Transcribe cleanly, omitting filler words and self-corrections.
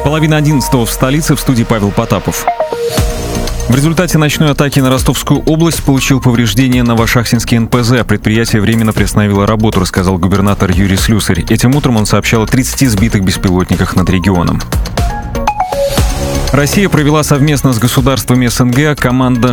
10:30 в столице, в студии Павел Потапов. В результате ночной атаки на Ростовскую область получил повреждения Новошахтинский НПЗ. Предприятие временно приостановило работу, рассказал губернатор Юрий Слюсарь. Этим утром он сообщал о 30 сбитых беспилотниках над регионом. Россия провела совместно с государствами СНГ командно